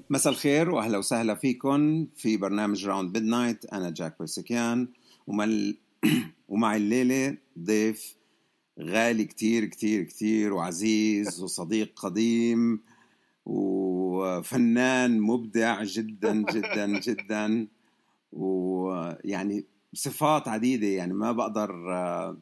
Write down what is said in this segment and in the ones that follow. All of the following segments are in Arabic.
مساء الخير واهلا وسهلا فيكم في برنامج راوند ميدنايت. انا جاك بيرسكيان ومعي الليله ضيف غالي كتير كتير كتير وعزيز وصديق قديم وفنان مبدع جدا جدا جدا، ويعني صفات عديده يعني ما بقدر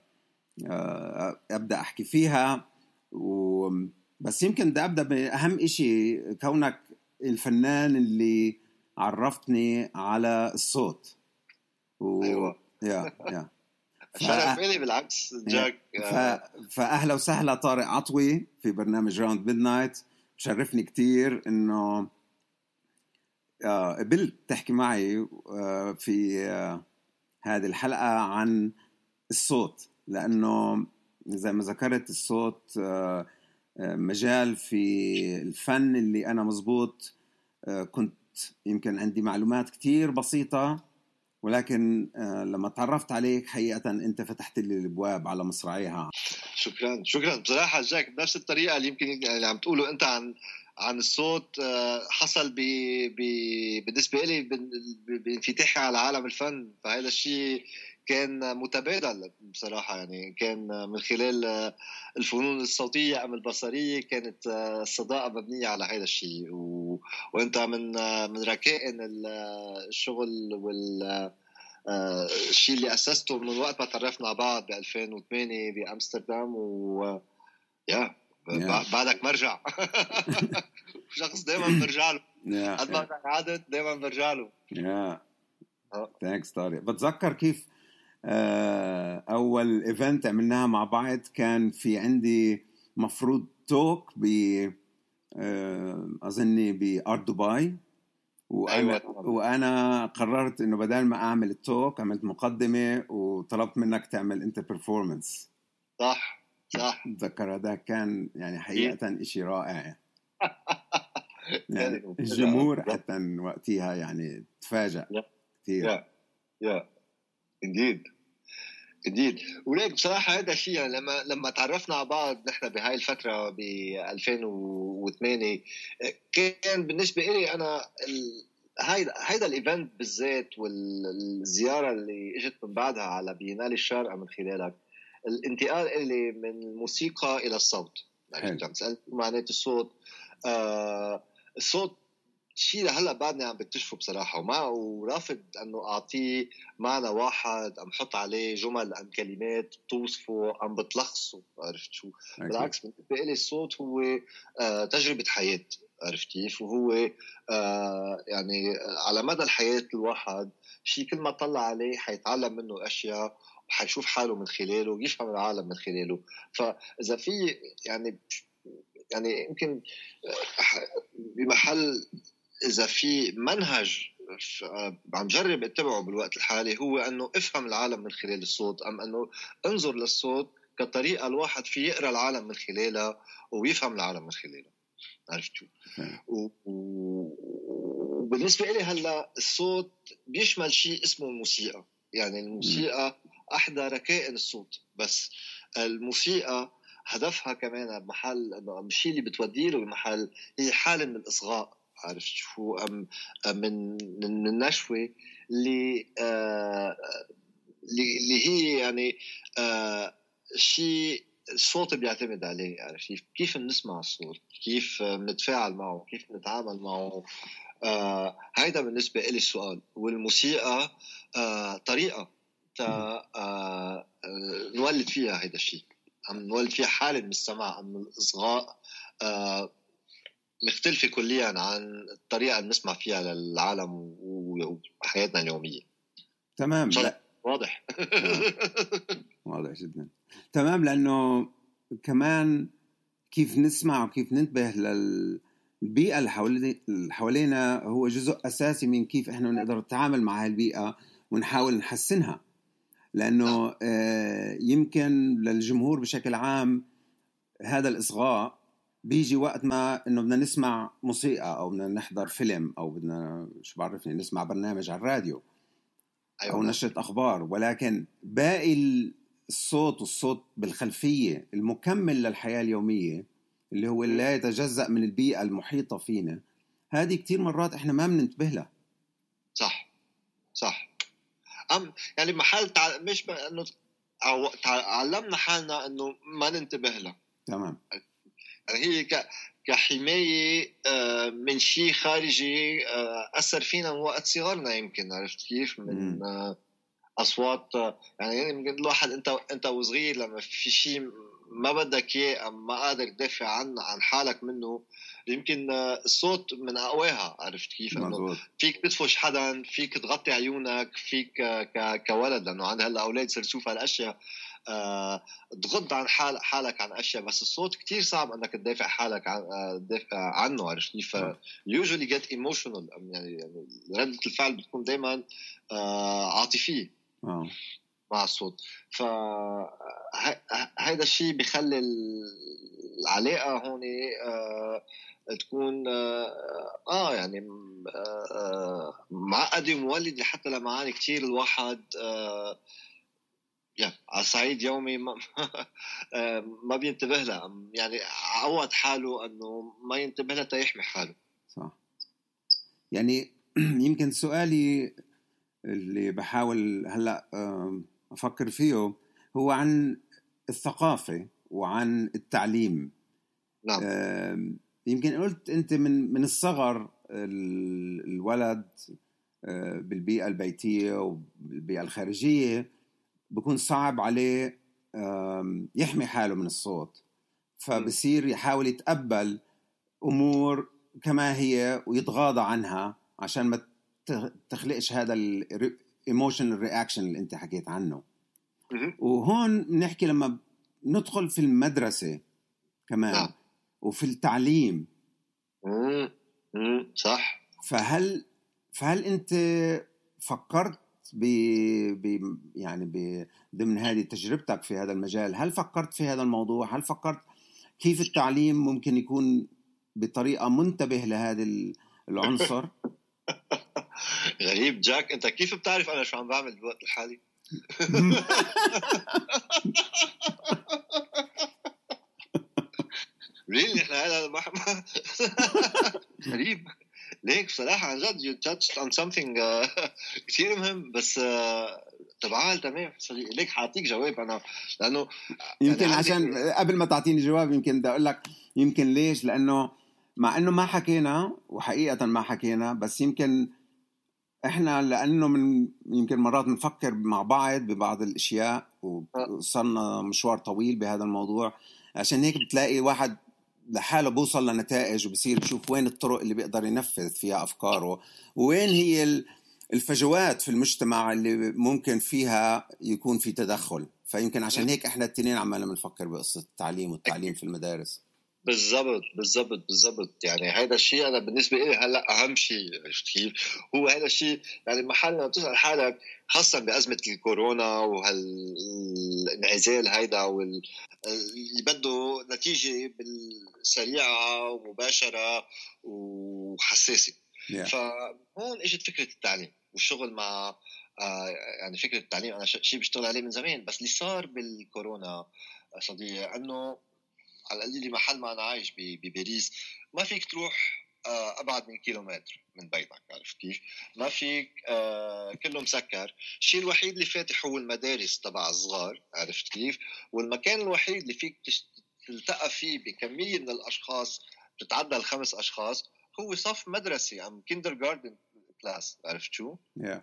ابدا احكي فيها، بس يمكن بدي ابدا باهم إشي. كونك الفنان اللي عرفتني على الصوت ايوه يا شرف إلي بالعكس جاك. فأهلا وسهلا طارق عطوي في برنامج راوند ميدنايت. شرفني كتير إنه قبلت تحكي معي في هذه الحلقة عن الصوت، لأنه زي ما ذكرت الصوت مجال في الفن اللي أنا مزبوط كنت يمكن عندي معلومات كتير بسيطة، ولكن لما تعرفت عليك حقيقة أنت فتحت لي الأبواب على مصراعيها. شكرا بصراحة جاك، بنفس الطريقة اللي يمكن يعني عم تقولوا أنت عن الصوت حصل بالنسبة لي بانفتاحي على عالم الفن، فهذا الشيء كان متبادل بصراحة. يعني كان من خلال الفنون الصوتية أم البصرية، كانت الصداقة مبنية على هذا الشيء. وأنت من ركائن الشغل الشيء اللي أسسته من وقت ما تعرفنا على بعض ب 2008 بأمستردام. بعدك مرجع شخص دايما برجع له، قد ما عادت دايما برجع له. ثانكس طارق. بتذكر كيف أول إيفنت عملناها مع بعض كان في عندي مفروض توك أظني بأرض دبي، وأنا قررت إنه بدل ما أعمل التوك عملت مقدمة وطلبت منك تعمل أنت performance. صح أتذكر هذا كان يعني حقيقة إشي رائع. يعني الجمهور حتى وقتها يعني تفاجأ كثير. indeed. وليك بصراحة هذا الشيء يعني لما تعرفنا على بعض نحن بهاي الفترة ب 2008، كان بالنسبة لي أنا هيدا الإيفنت بالذات والزيارة اللي اجت من بعدها على بينال الشارقة من خلالك، الانتقال اللي من الموسيقى إلى الصوت. يعني عم تسأل معنات الصوت. الصوت شيء لهلا بعدني عم بكتشفه بصراحه، ورافض انه اعطيه معنى واحد، ام حط عليه جمل ام كلمات توصفه ام بتلخصه. عرفت شو؟ بالعكس بالنسبه لي الصوت هو تجربه حياه. عرفت كيف؟ وهو يعني على مدى الحياه الواحد شيء كل ما طلع عليه حيتعلم منه اشياء وحيشوف حاله من خلاله ويفهم العالم من خلاله. فاذا في يعني يمكن بمحل إذا في منهج عم جرب اتبعه بالوقت الحالي، هو أنه افهم العالم من خلال الصوت، أم أنه انظر للصوت كطريقة الواحد في يقرأ العالم من خلالها ويفهم العالم من خلالها. عرفت شو؟ وبالنسبة إلي هلأ الصوت بيشمل شيء اسمه الموسيقى. يعني الموسيقى أحدى ركائن الصوت، بس الموسيقى هدفها كمان بمحل أنه الشيء اللي بتوديه له بمحل هي حالة من الإصغاء. عرفت شو؟ من النشوة اللي هي يعني شيء الصوت بيعتمد عليه. عرفت كيف بنسمع الصوت، كيف بنتفاعل معه، كيف بنتعامل معه. هيدا بالنسبة إلي السؤال. والموسيقى طريقة نولد فيها هيدا الشيء، عم نولد فيها حالة من السماع، من الإصغاء مختلفة كليا عن الطريقة اللي نسمع فيها للعالم وحياتنا اليومية. تمام. واضح. واضح جدا. تمام، لأنه كمان كيف نسمع وكيف ننتبه للبيئة اللي حوالينا هو جزء أساسي من كيف إحنا نقدر نتعامل مع هالبيئة ونحاول نحسنها. لأنه يمكن للجمهور بشكل عام هذا الإصغاء بيجي وقت ما إنه بدنا نسمع موسيقى أو بدنا نحضر فيلم أو بدنا شو بعرفني نسمع برنامج على الراديو أو نشرة أخبار، ولكن باقي الصوت بالخلفية المكمل للحياة اليومية اللي هو لا يتجزأ من البيئة المحيطة فينا، هذه كتير مرات احنا ما بننتبه لها. صح يعني محل مش انه علمنا حالنا انه ما ننتبه لها. تمام. يعني هي كحماية من شيء خارجي أثر فينا من وقت صغرنا، يمكن عرفت كيف، من أصوات. يعني يمكن الواحد أنت وصغير لما في شيء ما بدك إياه أم ما قادر تدافع عن حالك منه، يمكن الصوت من أقواها، عرفت كيف؟ مزبوط. فيك تدفش حدا، فيك تغطي عيونك، فيك كولد، لأنه عند هلا أولاد صار تشوف هالأشياء تغض عن حالك عن أشياء، بس الصوت كتير صعب أنك تدافع حالك تدافع عنه، عرفت كيف؟ usually get emotional، يعني ردة الفعل بتكون دايما عاطفية مع الصوت. فهذا الشيء بيخلي العلاقة هون تكون يعني معقدة ومولدة حتى لمعاني كتير الواحد على صعيد يومي ما بينتبه لها، يعني عود حاله أنه ما ينتبه لها تيحمي حاله. صح. يعني يمكن سؤالي اللي بحاول هلأ أفكر فيه هو عن الثقافة وعن التعليم. نعم. يمكن قلت أنت من الصغر الولد بالبيئة البيتية وبالبيئة الخارجية بكون صعب عليه يحمي حاله من الصوت، فبصير يحاول يتقبل أمور كما هي ويتغاضى عنها عشان ما تخلقش هذا emotional reaction اللي أنت حكيت عنه. وهون نحكي لما ندخل في المدرسة كمان وفي التعليم. صح. فهل أنت فكرت يعني ضمن هذه تجربتك في هذا المجال، هل فكرت في هذا الموضوع؟ هل فكرت كيف التعليم ممكن يكون بطريقة منتبه لهذا العنصر؟ غريب جاك، انت كيف بتعرف انا شو عم بعمل بالوقت الحالي؟ really احنا هذا غريب ليك بصراحة. عن جد you touched on something كثير مهم. بس تبعال تمام صديقي، ليك حاعطيك جواب أنا، لأنه يمكن يعني عشان قبل ما تعطيني جواب يمكن بدي أقول لك يمكن ليش، لأنه مع أنه ما حكينا وحقيقة ما حكينا، بس يمكن إحنا لأنه يمكن مرات نفكر مع بعض ببعض الأشياء وصلنا مشوار طويل بهذا الموضوع، عشان هيك بتلاقي واحد لحاله بوصل لنتائج وبصير يشوف وين الطرق اللي بيقدر ينفذ فيها أفكاره، وين هي الفجوات في المجتمع اللي ممكن فيها يكون في تدخل. فيمكن عشان هيك احنا التنين عمالنا بنفكر بقصة التعليم والتعليم في المدارس. بالضبط. يعني هذا الشيء أنا بالنسبة لي هلأ أهم شيء هو هذا الشيء. يعني محلنا تسأل حالك خاصة بأزمة الكورونا وهالانعزال هيدا يبدو نتيجة بالسريعة ومباشرة وحساسة. فهون اجت فكرة التعليم والشغل مع يعني فكرة التعليم أنا شيء بشتغل عليه من زمان. بس اللي صار بالكورونا صديقي أنه على القليل محل ما أنا عايش بباريس ما فيك تروح أبعد من كيلومتر من بيتك، عارف كيف؟ ما فيك كله مسكر. الشيء الوحيد اللي فاتح هو المدارس تبع الصغار، عرفت كيف؟ والمكان الوحيد اللي فيك تلتقى فيه بكمية من الأشخاص تتعدى 5 أشخاص هو صف مدرسي عم kindergarten كلاس، عرفت شو؟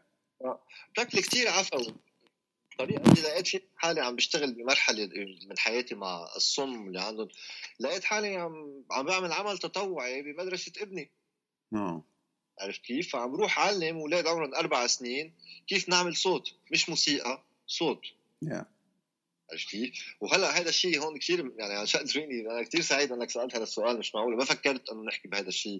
بشكل كتير عفوي. الطريقة اللي لقيت فيها حالي عم بشتغل بمرحلة من حياتي مع الصم اللي عندهم، لقيت حالي عم بعمل عمل تطوعي بمدرسة ابني. عرفت كيف؟ فعم بروح علم أولاد عمرهم 4 سنين كيف نعمل صوت، مش موسيقى، صوت. عرفت كيف؟ وهلا هذا الشيء هون كثير يعني عن شأن تريني. أنا كثير سعيد أنك سألت هذا السؤال، مش معقول ما فكرت أنه نحكي بهذا الشيء.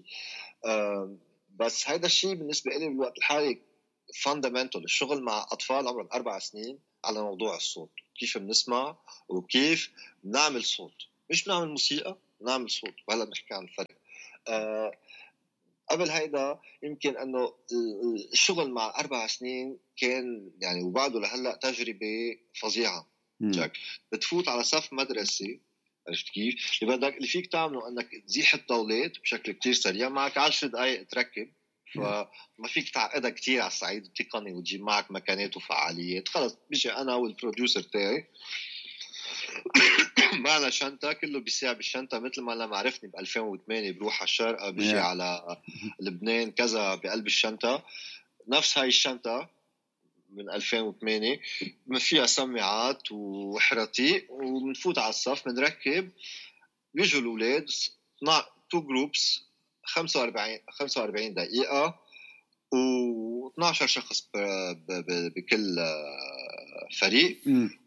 بس هذا الشيء بالنسبة لي بالوقت الحالي فاندامنتال، الشغل مع أطفال عمرهم 4 سنين على موضوع الصوت، كيف بنسمع وكيف نعمل صوت، مش بنعمل موسيقى، نعمل صوت. وهلا بنحكي عن الفرق. قبل هيدا يمكن أنه الشغل مع 4 سنين كان يعني وبعده لهلأ تجربة فظيعة. بتفوت على صف مدرسي عرفت كيف؟ اللي فيك تعمله انك تزيح الطاولات بشكل كتير سريع، معك 10 دقائق تركب، فما فيك تعقدها كتير على الصعيد التقني وتجيب معك مكانات وفعاليات. خلص بيجي انا والبروديوسر تاعي معنا شنطة، كله بيساع بالشنطة مثل ما لما عرفني ب 2008 بروح على الشرقة بيجي على لبنان كذا بقلب الشنطة. نفس هاي الشنطة من 2008 ما فيها سماعات وحراتيق، وبنفوت على الصف بنركب، بيجوا الأولاد 2 جروبس 45 دقيقة و12 شخص بكل فريق.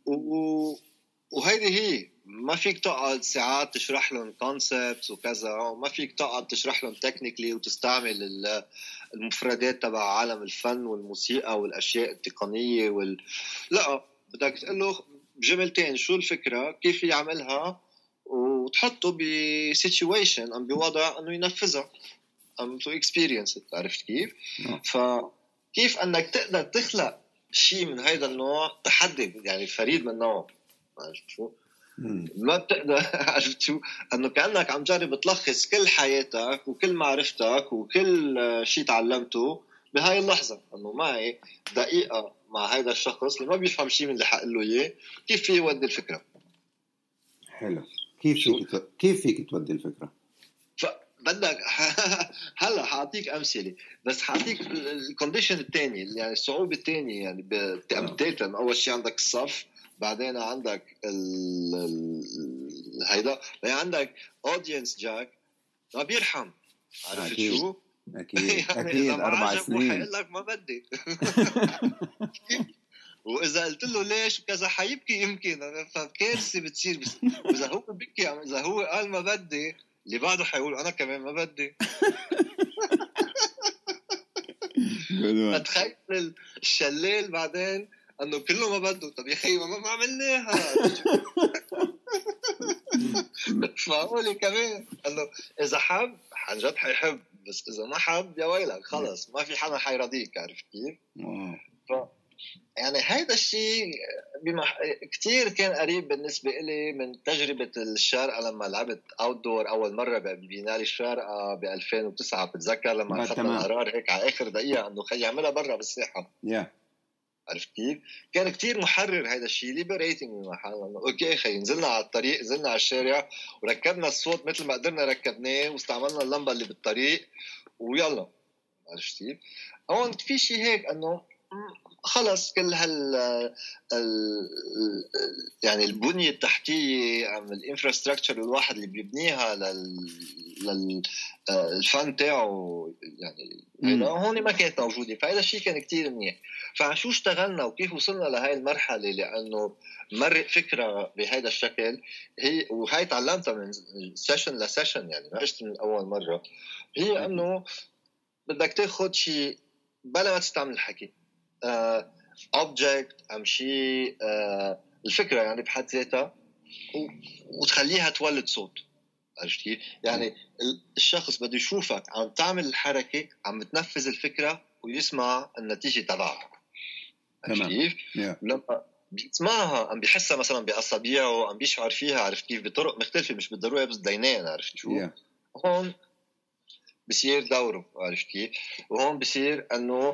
وهيدي هي ما فيك تقعد ساعات تشرح لهم كونسبتس وكذا، وما فيك تقعد تشرح لهم تكنيكلي وتستعمل المفردات تبع عالم الفن والموسيقى والاشياء التقنيه لا، بدك تقول له بجملتين شو الفكره، كيف يعملها، وتحطه بسيتويشن ام بوضع انه ينفذها ام تو اكسبيرينس. عرفت كيف؟ فكيف انك تقدر تخلق شيء من هذا النوع تحدي يعني فريد من نوعه. عرفت شو؟ ما بتقدر عرفت شو انه كانك عم جرب تلخص كل حياتك وكل معرفتك وكل شيء تعلمته بهاي اللحظه، انه معي دقيقه مع هذا الشخص اللي ما بيفهم شيء من اللي حقول له اياه، كيف في يودي الفكره. حلو. كيف فيك تودي الفكره؟ بدك هلا حاعطيك امثله، بس حاعطيك الكونديشن الثاني، يعني الصعوبه الثانيه، يعني بتبديتا اول شيء عندك الصف، بعدين عندك هيدا، بعدين عندك اودينس جاك ما بيرحم. عرفت شو؟ اكيد يعني اكيد 4 سنين حيقول لك ما بدي واذا قلت له ليش وكذا حيبكي يمكن، فكارثه بتصير. بس اذا هو بكي، اذا هو قال ما بدي، اللي بعده حيقول انا كمان ما بدي. اتخيل الشلال بعدين انه كله ما بده. طب يا اخي ما عملناها. فقولي كمان انه اذا حب عن جد حيحب، بس اذا ما حب يا ويلك خلص ما في حدا حيرضيك. عرفت كيف؟ يعني هيدا الشيء كتير كان قريب بالنسبة إلي من تجربة الشارقة لما لعبت أوتدور أول مرة ببينالي الشارقة ب 2009. بتذكر لما أخذنا القرار هيك على آخر دقيقة أنه خلي يعملها برا بالساحة. عرفت كيف؟ كان كتير محرر هيدا الشيء، ليبريتنج من محل انه اوكي خي نزلنا على الطريق، نزلنا على الشارع وركبنا الصوت مثل ما قدرنا ركبناه، واستعملنا اللمبه اللي بالطريق ويلا. عرفت كيف؟ هون في شيء هيك انه خلص كل يعني البنيه التحتيه، الانفراستراكشر الواحد اللي بيبنيها للفن تاعه، يعني هون ما كانت موجوده. فهذا الشيء كان كتير منيح. فشو اشتغلنا وكيف وصلنا لهي المرحله، لانه مرق فكره بهذا الشكل هي، وهي تعلمتها من سيشن لسيشن، يعني ما اجت من اول مره. هي انه بدك تاخذ شيء بلا ما تستعمل الحكي، object أم شيء، الفكرة يعني بحد ذاتها، وتخليها تولد صوت. عرفت كيف؟ يعني الشخص بده يشوفك عم تعمل الحركة، عم تنفذ الفكرة، ويسمع النتيجة تبعها. عرفت كيف؟ لما بيسمعها عم بيحسها مثلا بأصابيعه، عم بيشعر فيها. عرفت كيف؟ بطرق مختلفة، مش بالضرورة بس دينين. عرفت شو؟ هون بصير دوره. عرفت كيف؟ وهون بصير انه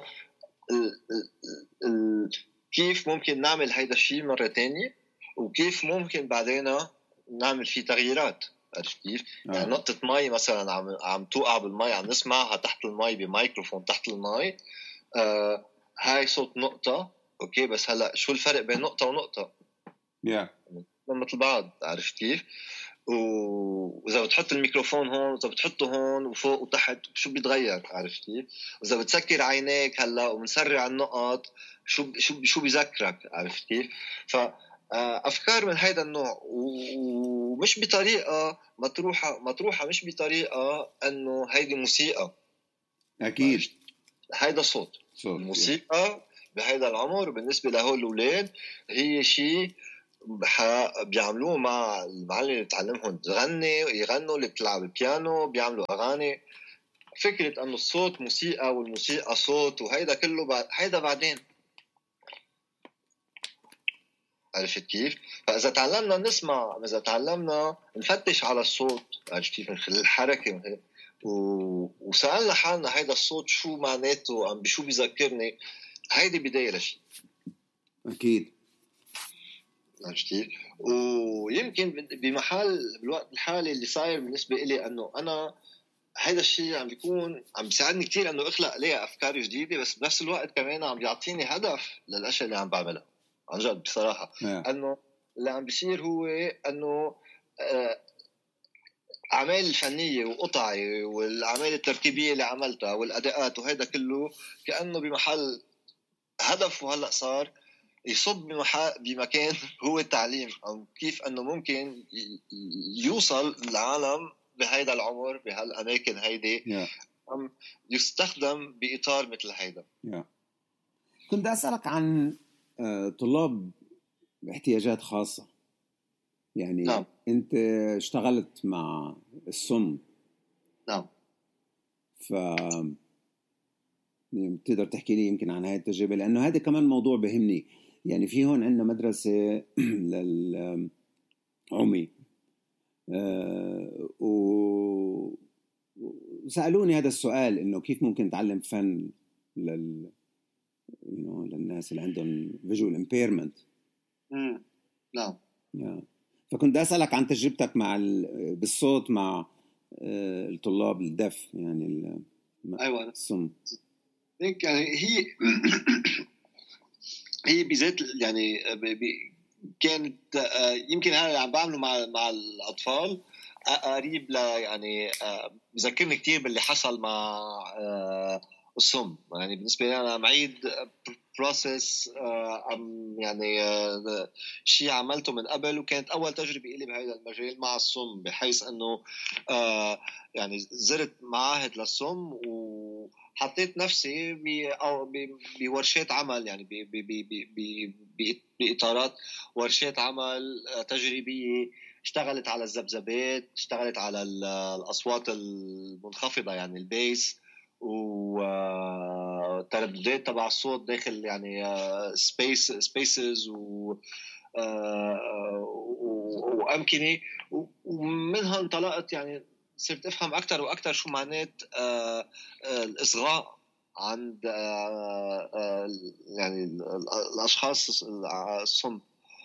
كيف ممكن نعمل هيدا الشيء مرة تانية، وكيف ممكن بعدين نعمل فيه تغييرات. عرفت كيف؟ يعني نقطة مي مثلا عم توقع بالمي، عم نسمعها تحت المي بميكروفون تحت المي، هاي صوت نقطة. اوكي، بس هلا شو الفرق بين نقطة ونقطة؟ مثل بعض. عرفت كيف؟ وإذا بتحط الميكروفون هون، إذا بتحطه هون وفوق وتحت، شو بيتغير؟ عرفت كيف؟ وإذا بتسكر عينيك هلا ومنسرع النقط، شو بيذكرك؟ عرفت كيف؟ فأفكار من هذا النوع، ومش بطريقة مطروحة مش بطريقة أنه هيدي موسيقى. أكيد هيدا صوت. الموسيقى بهيدا العمر بالنسبة لهول الأولاد هي شيء بيعملوه مع المعلم اللي تعلمهم تغني، يغنوا، اللي بتلعب البيانو، بيعملوا أغاني. فكرة أنه الصوت موسيقى والموسيقى صوت وهيدا كله هيدا بعدين. عرفت كيف؟ فاذا تعلمنا نسمع، اذا تعلمنا نفتش على الصوت، عرفت كيف، من خلال الحركه وسالنا حالنا هيدا الصوت شو معناته، بشو بيذكرني، هيدي بدايه لشيء. اكيد. عرفت كيف؟ ويمكن بمحل بالوقت الحالي اللي صاير بالنسبه لي انه انا هيدا الشيء عم بيكون عم بيساعدني كتير انه اخلق لي افكار جديده، بس بنفس الوقت كمان عم بيعطيني هدف للاشياء اللي عم بعملها عن جد بصراحه. انه اللي عم بيصير هو انه اعمال الفنيه وقطعي والاعمال التركيبيه اللي عملتها والاداءات وهذا كله كانه بمحل هدفه هلا صار يصب بمكان هو التعليم، او كيف انه ممكن يوصل العالم بهيدا العمر بهالاماكن هيدي عم يستخدم باطار مثل هيدا. كنت اسالك عن طلاب باحتياجات خاصه، يعني نعم. انت اشتغلت مع الصم. نعم. تقدر تحكي لي يمكن عن هاي التجربه، لانه هذا كمان موضوع بهمني. يعني في هون عندنا مدرسه للعمي، وسألوني هذا السؤال إنه كيف ممكن تعلم فن للناس اللي عندهم visual impairment. نعم. فكنت أسألك عن تجربتك مع بالصوت مع الطلاب الدف، يعني أيوة الصم. يعني هي بذات يعني كانت يمكن هذا اللي عم بعمله مع الأطفال قريب يعني بذكرني كتير باللي حصل مع الصم. يعني بالنسبة لي أنا معيد بروسيس يعني شيء عملته من قبل، وكانت أول تجربة لي بهذا المجال مع الصم، بحيث أنه يعني زرت معاهد للصم وحطيت نفسي بورشات عمل، يعني بإطارات ورشات عمل تجريبية. اشتغلت على الذبذبات، اشتغلت على الأصوات المنخفضة يعني البيس، وترددات تبع الصوت داخل يعني سبيسز وأمكنة، ومنها انطلقت يعني صرت أفهم أكتر وأكتر شو معنات الإصغاء عند يعني الأشخاص الصم.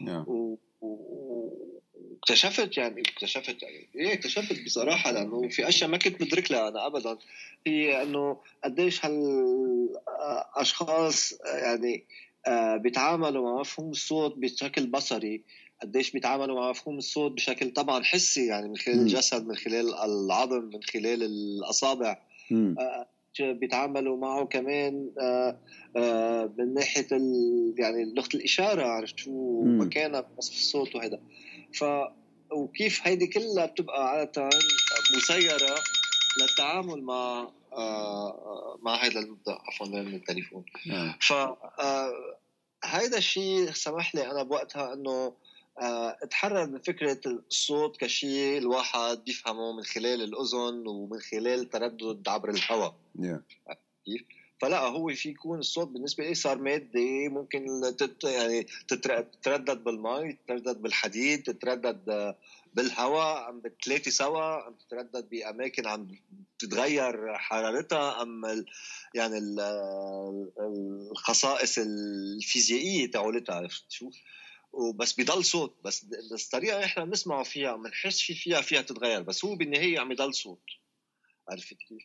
اكتشفت اكتشفت بصراحة، لأنه في أشياء ما كنت مدرك لها أنا أبدا، هي أنه قديش هالأشخاص يعني بيتعاملوا مع مفهوم الصوت بشكل بصري، قديش بيتعاملوا مع مفهوم الصوت بشكل طبعا حسي، يعني من خلال الجسد، من خلال العظم، من خلال الأصابع. بيتعاملوا معه كمان من ناحية يعني لغة الإشارة، عرفت شو مكانها بوصف الصوت وهذا. وكيف هيدي كلها بتبقى عادة مسيرة للتعامل مع هذا المبدأ. عفوا من التليفون. هيدا الشيء سمح لي أنا بوقتها أنه اتحرر من فكرة الصوت كشيء الواحد بيفهمه من خلال الأذن ومن خلال تردد عبر الهواء. كيف؟ فلا، هو في يكون الصوت بالنسبة لي صار مادة، ممكن يعني تتردد بالماء، تتردد بالحديد، تتردد بالهواء، عم بتلاتي سوا، عم تتردد بأماكن عم تتغير حرارتها، يعني الخصائص الفيزيائية تعولتها، عرفت شو؟ وبس بيضل صوت، بس الطريقة احنا بنسمعه فيها بنحس فيها تتغير، بس هو بالنهاية عم يضل صوت. عرفت كيف؟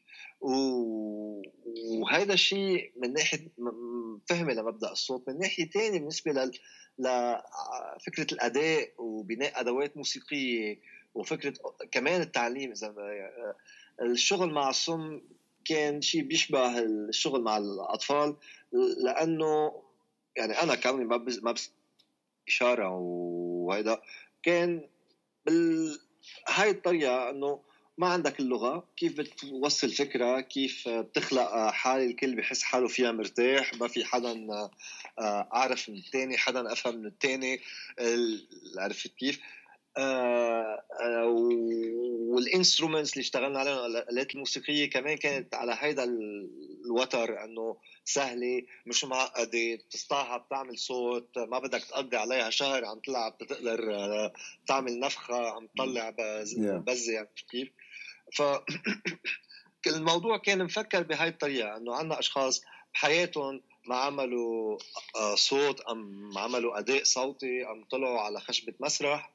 وهذا الشيء من ناحية فهمي لمبدأ الصوت. من ناحية تانية بالنسبة لفكرة الأداء وبناء أدوات موسيقية، وفكرة كمان التعليم، إذا الشغل مع الصم كان شيء بيشبه الشغل مع الأطفال، لأنه يعني أنا كوني ما بس إشارة وهذا، كان هاي الطريقة أنه ما عندك اللغة، كيف بتوصل فكرة، كيف بتخلق حال الكل بحس حاله فيها مرتاح، ما في حدا أعرف من التاني، حدا أفهم من التاني، عرفت كيف؟ والانسترومنتس اللي اشتغلنا عليها الآلات الموسيقية كمان كانت على هيدا الوتر انه سهلة مش معقدة تسطعها بتعمل صوت ما بدك تقضي عليها شهر عم تلعب بتقدر تعمل نفخة عم تطلع بزة يعني كيف ف الموضوع كان مفكر بهاي الطريقة انه عنا اشخاص بحياتهم ما عملوا صوت أم عملوا أداء صوتي أم طلعوا على خشبة مسرح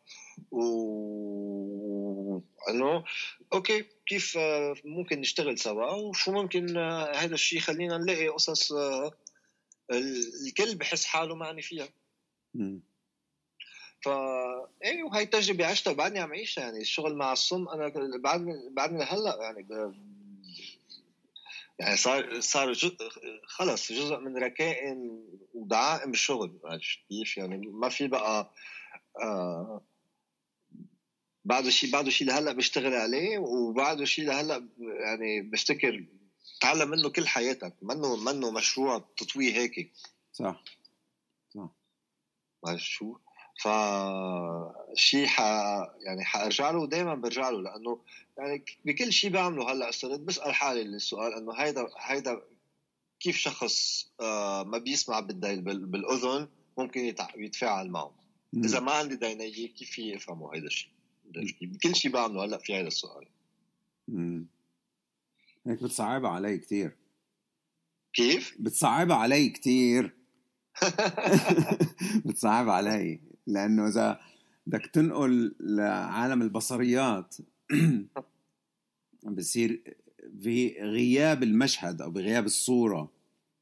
إنه أوكي كيف ممكن نشتغل سوا وشو ممكن هذا الشيء خلينا نلاقي قصص الكل بحس حاله معني فيها. إيه وهي تجربة عشتها وبعدني عم عيشها يعني الشغل مع الصم أنا بعدني هلا يعني صار خلص جزء من ركائن ودعائم الشغل كيف يعني ما في بقى بعده شيء لهلا بشتغل عليه وبعده شيء لهلا يعني بفتكر تعلم منه كل حياتك منه مشروع تطويه هيك صح شو فشيء يعني حارجع له ودائما برجع له لانه يعني بكل شيء بعمله هلا صرت بسال حالي السؤال انه هيدا كيف شخص ما بيسمع بالاذن ممكن يتفاعل معه اذا ما عندي دينيه كيف يفهموا هيدا الشيء بكل شيء بعمله هلا في هذا السؤال. هيك بتصعبها علي كتير. كيف بتصعبها علي كتير بتصعب علي لأنه إذا بدك تنقل لعالم البصريات بصير في غياب المشهد أو بغياب الصورة.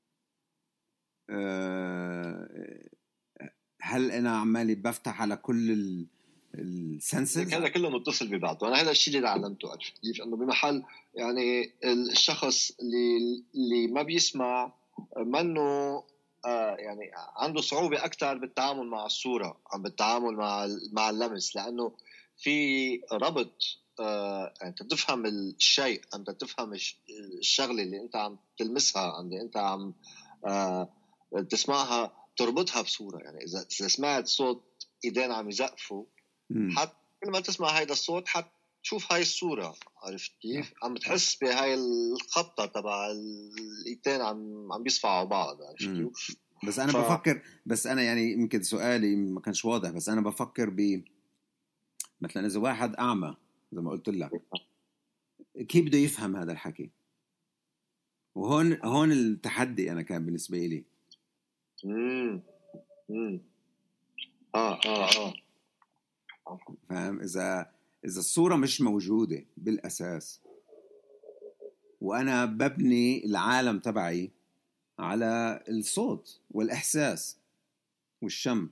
هل أنا عمالي بفتح على كل السنسز؟ هذا كله متصل ببعضه. أنا هذا الشيء اللي تعلمته كيف إنه بمحل يعني الشخص اللي ما بيسمع منه يعني عنده صعوبة أكثر بالتعامل مع الصورة عم بالتعامل مع اللمس لأنه في ربط أنت تفهم الشيء أنت تفهم الشغلة اللي أنت عم تلمسها اللي أنت عم تسمعها تربطها بصورة. يعني إذا سمعت صوت إيدين عم يزقفوا حتى كل ما تسمع هيدا الصوت تشوف هاي الصورة عرفت كيف عم بتحس بهاي الخبطة تبع الايدين عم بيصفعوا بعض عرفت كيف. بس أنا بفكر بس أنا يعني يمكن سؤالي ما كانش واضح بس أنا بفكر مثلا إذا واحد أعمى زي ما قلت لك كيف بده يفهم هذا الحكي وهون التحدي أنا كان بالنسبة لي. فاهم إذا الصورة مش موجودة بالأساس وأنا ببني العالم تبعي على الصوت والإحساس والشم.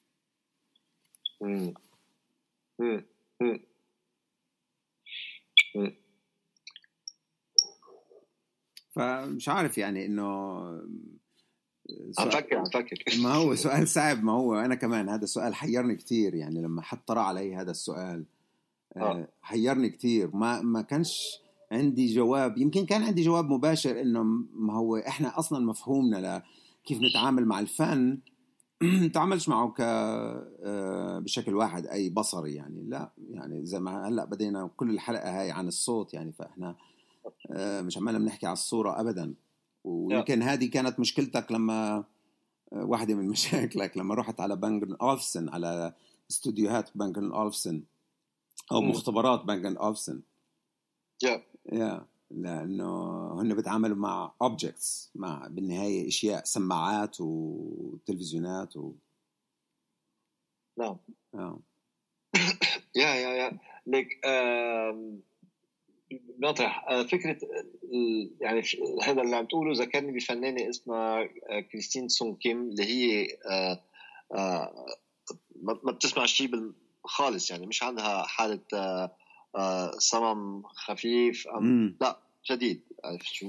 فمش عارف يعني إنه أفكر ما هو سؤال صعب. ما هو أنا كمان هذا السؤال حيرني كتير يعني لما حط طرح علي هذا السؤال حيرني كتير. ما كانش عندي جواب. يمكن كان عندي جواب مباشر إنه ما هو إحنا أصلا مفهومنا كيف نتعامل مع الفن نتعاملش معه بشكل واحد أي بصري يعني لا يعني زي ما هلأ بدينا كل الحلقة هاي عن الصوت يعني فإحنا مش عمالنا بنحكي على الصورة أبدا. ويمكن هذه كانت مشكلتك لما واحدة من مشاكلك لما رحت على بانجن أولفسن على استوديوهات بانجن أولفسن أو مختبرات بانجن أولفسن لأنه هن بيتعاملوا مع objects مع بالنهاية أشياء سماعات وتلفزيونات نعم يا ليك نطرح فكرة يعني هذا اللي عم تقوله ذكرني بفنانة اسمها كريستين سون كيم اللي هي ما بتسمع شيء خالص يعني مش عندها حالة صمم خفيف لا شديد عرفت شو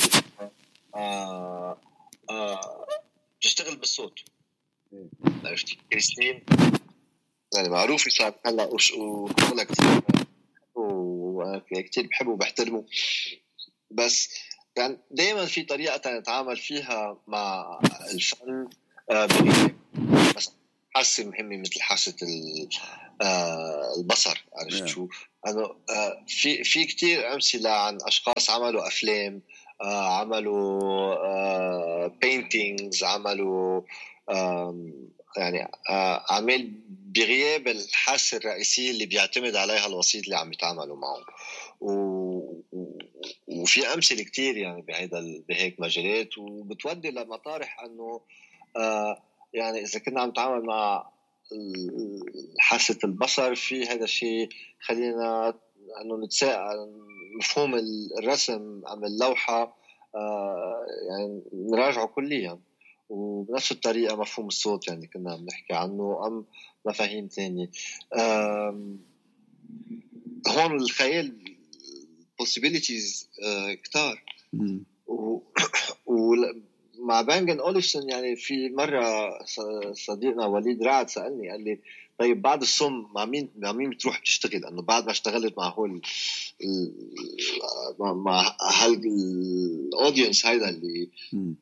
تشتغل بالصوت عرفت كريستين يعني معروفة صارت هلا وشغلها كتير وكتير بحبه وبحترمه بس يعني دايما في طريقة نتعامل فيها مع الفن بس حاسة مهمة مثل حاسة البصر. عرفت شو؟ أنه في كتير أمثلة عن أشخاص عملوا أفلام، عملوا paintings، عملوا يعني أعمال بغياب الحاسة الرئيسية اللي بيعتمد عليها الوسيط اللي عم يتعاملوا معه. وفي أمثلة كتير يعني بهيك مجالات، وبتودي لمطارح أنه يعني إذا كنا عم نتعامل مع حاسة البصر في هذا الشيء، خلينا أنه نتساءل مفهوم الرسم أم اللوحة يعني نراجعه كليا. وبنفس الطريقة مفهوم الصوت يعني كنا بنحكي عنه، أم مفاهيم ثانية. هون الخيال possibilities كتار. ومع بانجن أوليفسون يعني في مرة صديقنا وليد رعد سألني قال لي طيب بعد الصم مع مين بتروح بتشتغل؟ لأنه بعد ما اشتغلت مع هول مع هالأودينس هيدا اللي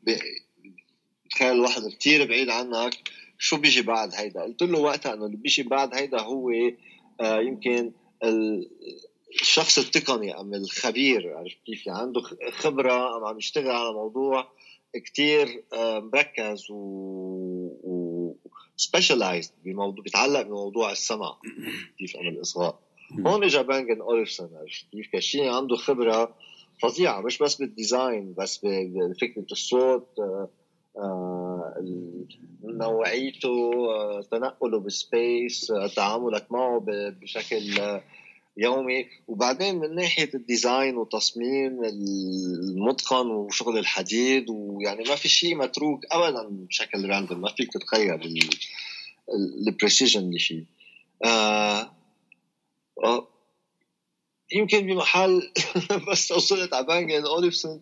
تخيل واحد كتير بعيد عنك، شو بيجي بعد هيدا؟ قلت له وقتها انه اللي بيجي بعد هيدا هو يمكن الشخص التقني ام الخبير، عرفت كيف؟ يعني عنده خبره، ام عم يشتغل على موضوع كتير مركز و سبيشالايزد بموضوع بيتعلق بموضوع السمع كيف ام الاصغاء. هون اجى بانجن أوليفسون، عرفت كيف؟ كشي عنده خبره فظيعه، مش بس بالديزاين بس بفكره الصوت، نوعيته، تنقله بالسبيس، تعاملك معه بشكل يومي. وبعدين من ناحية الديزاين وتصميم المتقن وشغل الحديد، ويعني ما في شيء متروك أبدا بشكل راندم، ما فيك تتخيل البريسيجن اللي فيه. يمكن بمحل بس وصلت على بانجن أوليفسون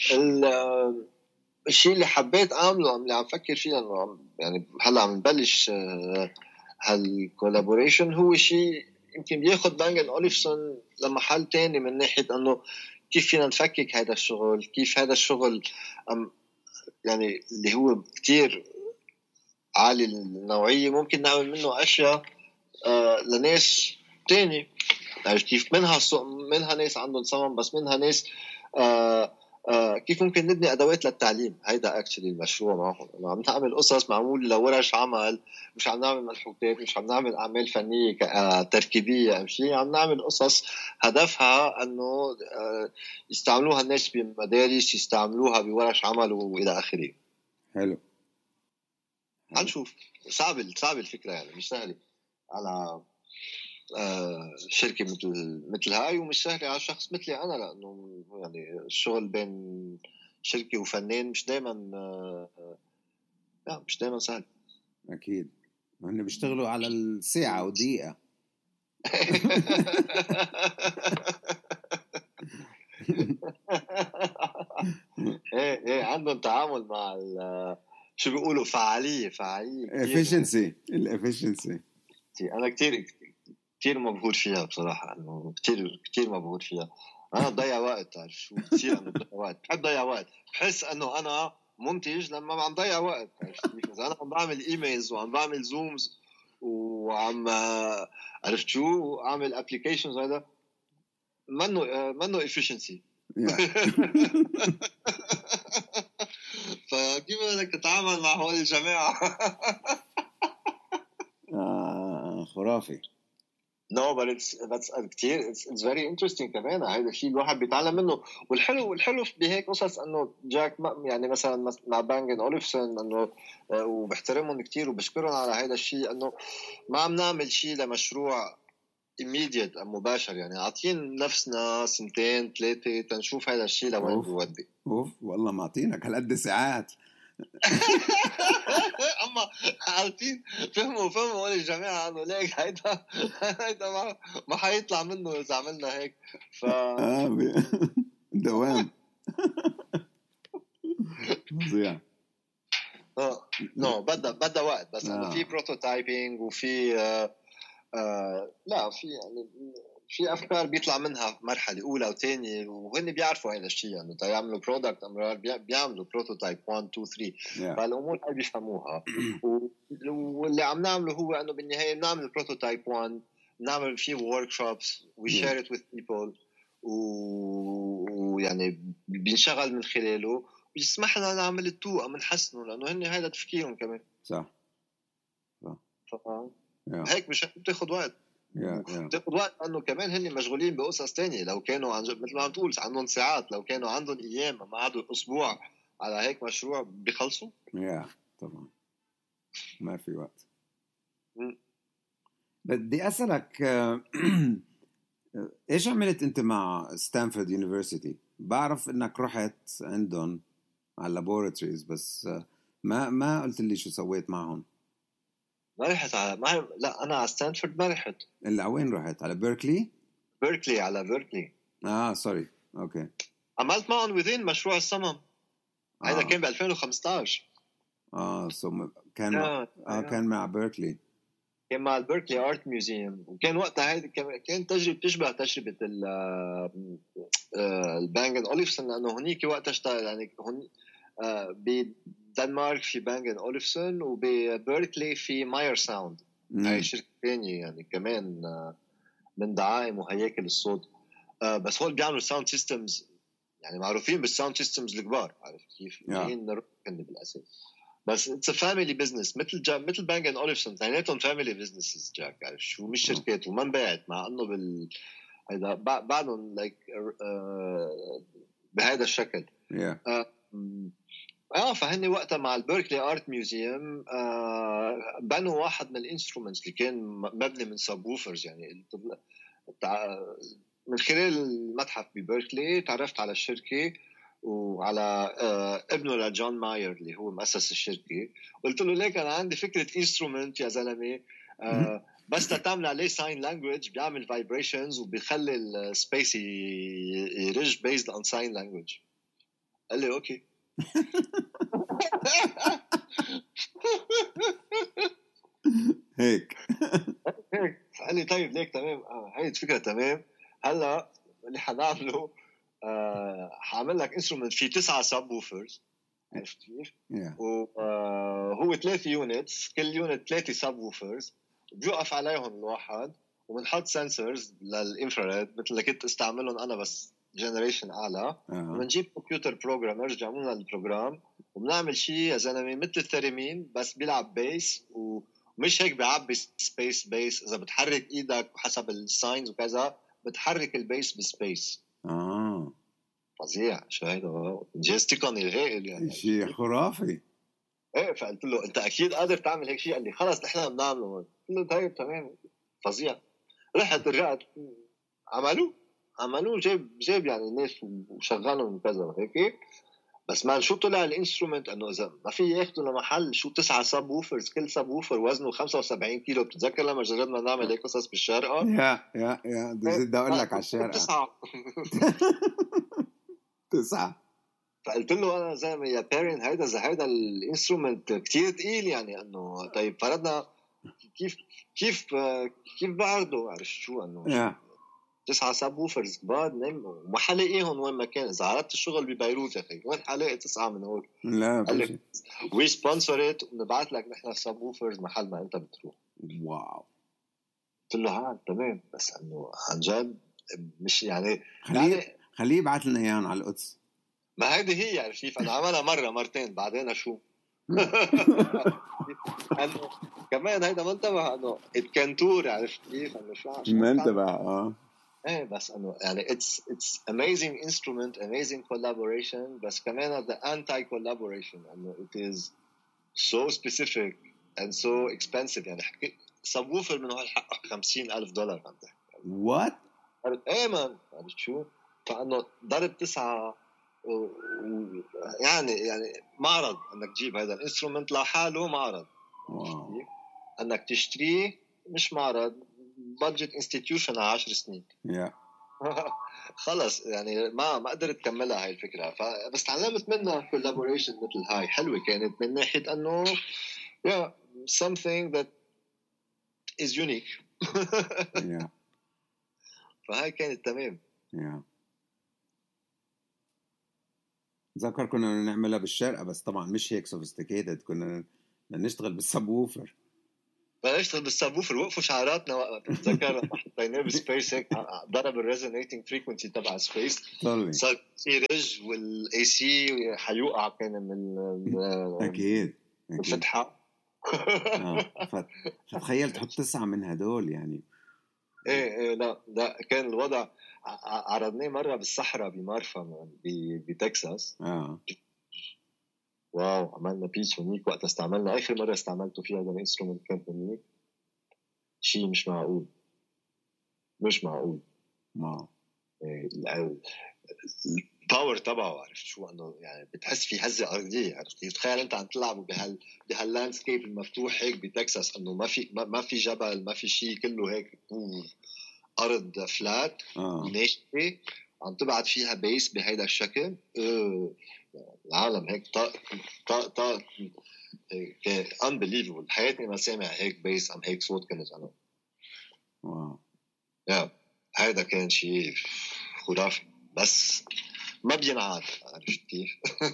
الشيء اللي حبيت أعمله اللي عم فكر فيه، لأنه يعني هلا عم نبلش هالكولابوريشن، هو شيء يمكن بياخد بانجن أوليفسون لمحل تاني من ناحية أنه كيف فينا نفكك هذا الشغل، كيف هذا الشغل يعني اللي هو كتير عالي النوعية ممكن نعمل منه أشياء لناس تاني. عرفت كيف؟ منها ناس عندهم صمم، بس منها ناس كيف ممكن نبني ادوات للتعليم. هيدا اكشلي المشروع معهم، عم نعمل قصص معمول لورش عمل، مش عم نعمل منحوتات، مش عم نعمل اعمال فنيه تركيبيه او شيء، عم نعمل قصص هدفها انه يستعملوها الناس بالمدارس، يستعملوها بورش عمل والى اخره. حلو. هنشوف. صعب الفكره يعني، مش سهله على شركة مثل هاي، ومش سهلة على شخص مثلي أنا، لأنه يعني الشغل بين شركة وفنان مش دايما سهل. أكيد هن بيشتغلوا على الساعة ودقيقة. ايه عندهم تعامل مع شو بيقولوا فعالية efficiency. أنا كتير مبهور فيها بصراحة، إنه كتير مبهور فيها. أنا بضيع وقت، عارف شو كتير أنا بضيع وقت، بحب ضيع وقت، بحس إنه أنا منتج لما عم ضيع وقت. إذا أنا عم بعمل إيميلز وعم بعمل زومز وعم عرفت شو أعمل أبليكيشنز، هذا منه efficiency. فكيف بدك تتعامل مع هول الجماعة؟ خرافي. No, but that's كتير it's very interesting كمان. هذا الشيء الواحد بيتعلم منه. والحلو بهيك قصص انه جاك يعني مثلا مع بانجن أوليفسون انه وبحترمهم كتير وبشكرهم على هذا الشيء، انه ما عم نعمل شيء لمشروع immediate مباشر، يعني عاطين نفسنا 2-3 تنشوف هذا الشيء لوين بيودي. والله معطينك هالقد ساعات. اما عارفين فهموا ولا الجماعه انه ليك هيدا ما حيطلع منه اذا عملنا هيك. دوام فظيع. نو بدها وقت، بس انه في بروتوتايبينج وفي لا في يعني في افكار بيطلع منها مرحله اولى وثانيه، وهن بيعرفوا هذا الشيء يعني يعملوا برودكت، امرار بيعملوا بروتوتايب 1 2 3. فالامور هاي بيفهموها. واللي عم نعمله هو انه بالنهايه بنعمل بروتوتايب 1، نعمل فيه ورك شوبس وشير ات وذ بيبل، ويعني بنشغل من خلاله، بيسمح لنا نعمل التو او نحسنه، لانه هن هذا تفكيرهم كمان. صح. هيك مش بتاخد وقت. بتاخد وقت لانه كمان هن مشغولين بقصص تانية. لو كانوا مثل ما عم تقول عندهم ساعات، لو كانوا عندهم ايام ما عادوا اسبوع على هيك مشروع بيخلصوا. طبعا ما في وقت. بدي اسالك ايش عملت انت مع ستانفورد يونيفرسيتي؟ بعرف انك رحت عندهم على اللابوراتوريز، بس ما قلت لي شو سويت معهم. ما رحت لا انا على ستانفورد ما رحت. الا وين رحت؟ على بيركلي على بيركلي. سوري اوكي. عملت معهم وذين مشروع الصمم. هذا كان ب 2015. كان كان مع بيركلي، كان مع البيركلي ارت ميوزيوم. وكان وقتها هيدي كان تجربه تشبه تجربه البانجن اوليفسون، لانه هنيك وقتها اشتغل يعني بدنمارك في بانجن اوليفسون، وببيركلي في ماير ساوند. هاي شركه ثانيه يعني كمان من دعائم وهياكل الصوت. بس هول بيعملوا ساوند سيستمز، يعني معروفين بالساوند سيستمز الكبار. عارف كيف؟ جايين بالاساس. بس اتس فاميلي بزنس، مثل بانج اند اوليفسون، اثنيناتهم فاميلي بزنسز. جاك عارف شو، مش شركات وما انباعت، مع انه هيدا بعدهم لايك بهذا الشكل. فهني وقتها مع البيركلي ارت ميوزيوم بنوا واحد من الانسترومنتس اللي كان مبني من سبوفرز. يعني من خلال المتحف ببيركلي تعرفت على الشركه وعلى ابنه لجون ماير اللي هو مؤسس الشركه. قلت له ليك انا عندي فكره انسترومنت يا زلمه، بس تعمل عليه ساين لانجويج بيعمل فايبريشنز وبيخلي السبيس يرج بيزد اون ساين لانجويج. قال لي اوكي. هيك قال لي طيب ليك تمام، هاي الفكره تمام. هلا اللي حنعمله حاعمل لك انسترومنت فيه 9 سب ووفرز. عرفت كيف؟ وهو 3 يونتس، كل يونت 3 سب ووفرز بيوقف عليهم الواحد، وبنحط سنسورز للانفراريد مثل اللي كنت استعملهم انا بس جنريشن اعلى. وبنجيب كمبيوتر بروجرامرز يعملوا لنا البروجرام، وبنعمل شيء يا زلمه مثل الثيرمين بس بيلعب بيس، ومش هيك بيعبي سبيس بيس. اذا بتحرك ايدك وحسب الساينز وكذا بتحرك البيس بسبيس. فظيع. شو هيدا جهاز تقني هائل يعني، شيء خرافي. ايه فقلت له انت اكيد قادر تعمل هيك شيء. قال لي خلص نحن بنعمله. قلت له طيب تمام. فظيع. رحت رجعت عملوه جاب يعني ناس وشغلهم وكذا وهيك. بس ما شو طلع الانسترومنت انه اذا ما في ياخذوا لمحل شو 9 سب ووفرز، كل سب ووفر وزنه 75 كيلو. بتتذكر لما جربنا نعمل هيك قصص بالشارقه؟ يا بدي اقول لك على الشارقه 9. فقلت له انا زلمه يا بيرين هيدا الانسترومنت كتير ثقيل يعني. انه طيب فرضنا كيف بعرضه؟ عرفت شو انه 9 سب ووفرز كبار ما حلاقيهم وين ما كان. اذا عرضت الشغل ببيروت يا اخي وين حلاقي 9 من هول؟ لا قال لي وي سبونسرت ونبعث لك نحن سب ووفرز محل ما انت بتروح. واو. قلت له تمام. بس انه عن جد مش يعني خليه يبعث لنا اياهم على القدس. ما هيدي هي يعني كيف انا عملها مره مرتين بعدين شو انه كمان هيدا ما انتبه انه اتكنتور. عرفت كيف انه شو ما انتبه ايه بس انه يعني it's amazing instrument, amazing collaboration. بس كمان the anti collaboration انه it is so specific and so expensive. يعني سبوفر من هالحق $50,000 عم تحكي. what؟ ايه مان عرفت شو؟ فانه ضرب 9 يعني معرض انك تجيب هذا الانسترومنت لحاله. معرض انك تشتريه مش معرض. بادجت انستيتيوشن على 10 سنين. خلص يعني ما قدرت كملها هاي الفكره. بس تعلمت منها كولابوريشن مثل هاي حلوه كانت من ناحيه انه something that is unique. فهاي كانت تمام. ذكر كنا نعملها بالشارقة، بس طبعا مش هيك سوفيستيكيتد، كنا نشتغل بالسبووفر. بنشتغل بالسبووفر، وقفوا شعاراتنا وقت بتذكر حطيناه بسبيس هيك ضرب الريزونيتنج فريكونسي تبع سبيس، صار في رج والاي سي حيوقع كان من اكيد الفتحه. فتخيل تحط 9 من هدول يعني. ايه لا كان الوضع. عرضناه مره بالصحراء بمارفا بتكساس. واو، عملنا بيتش هنيك وقت استعملنا اخر مره استعملته فيها هذا الانسترومنت كان هنيك شيء مش معقول. الباور تبعه، عرفت شو انه يعني بتحس في هزه ارضيه، عرفت؟ تخيل انت عم تلعبوا بهاللاندسكيب المفتوح هيك بتكساس، انه ما في جبل، ما في شيء، كله هيك ارض فلات ناشفه، عم تبعت فيها بيس بهيدا الشكل. العالم هيك طاق unbelievable. حياتي ما سامع هيك بيس عم هيك صوت كنت انا. هيدا كان شيء خرافي، بس ما بينعاد، عرفت كيف؟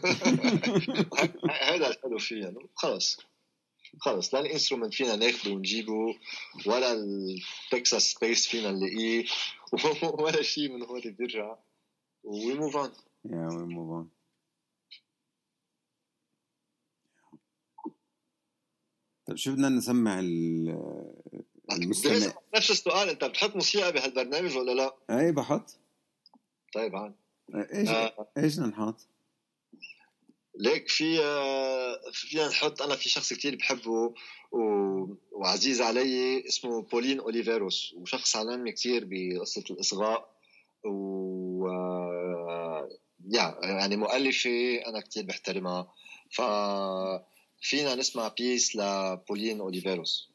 هذا الحلو فيه، خلص لا الانسترومنت فينا ناخده ونجيبه، ولا التكساس سبيس فينا نلاقيه، ولا شيء من هون بيرجع. we move on. we move on. طيب شو بدنا نسمع المستمع؟ نفس السؤال، انت بتحط موسيقى بهالبرنامج ولا لا؟ اي بحط. طيب عاد ايش نحط؟ ليك فينا نحط. انا في شخص كتير بحبه وعزيز علي اسمه بولين أوليفيروس، وشخص عالمي كتير بقصة الإصغاء، يعني مؤلفة أنا كتير بحترمها. ففينا نسمع بيس لبولين أوليفيروس.